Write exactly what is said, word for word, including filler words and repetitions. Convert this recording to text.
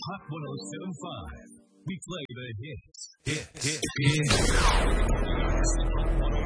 Hot one oh seven point five. We play the hits. Hit, hit, hit.